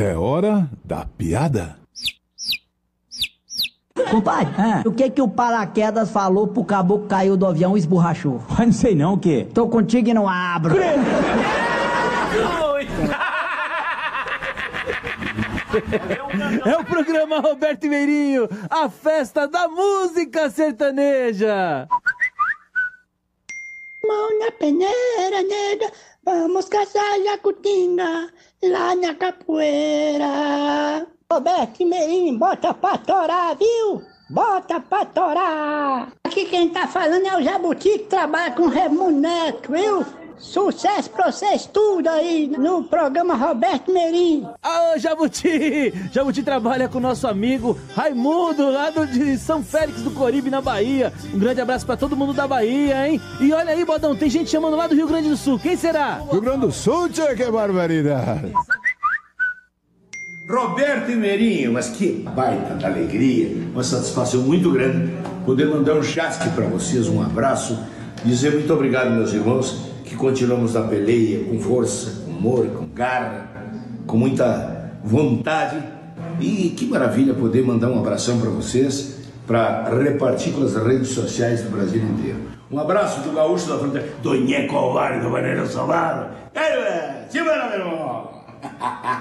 É hora da piada. Compadre, o que o paraquedas falou pro caboclo que caiu do avião e esborrachou? Não sei não, o quê? Tô contigo e não abro. É o programa Roberto e Meirinho, a festa da música sertaneja. Mão na peneira, nega, vamos caçar jacutinga lá na capoeira. Roberto e Meirinho, bota pra torar, viu? Bota pra torar. Aqui quem tá falando é o Jabuti, que trabalha com Raimundo Neto, viu? Sucesso pra vocês tudo aí no programa Roberto Meirinho. Ô, Jabuti! Jabuti trabalha com o nosso amigo Raimundo, lá de São Félix do Coribe, na Bahia. Um grande abraço pra todo mundo da Bahia, hein? E olha aí, Bodão, tem gente chamando lá do Rio Grande do Sul. Quem será? Rio Grande do Sul, tchê, que barbaridade. Roberto e Meirinho, mas que baita da alegria, uma satisfação muito grande poder mandar um chasque para vocês, um abraço, dizer muito obrigado, meus irmãos, que continuamos na peleia com força, com humor, com garra, com muita vontade. E que maravilha poder mandar um abração para vocês, para repartir pelas redes sociais do Brasil inteiro. Um abraço do gaúcho da fronteira, do Nhecovar do Maneiro Solar.